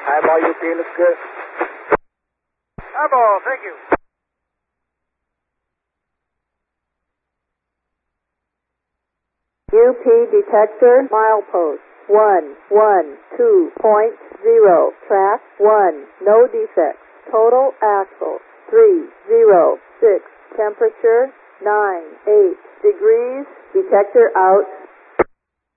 Highball, UP, looks good. Highball, thank you. UP detector, milepost 112.0, track 1, no defects. Total axle 306, temperature 98 degrees, detector out.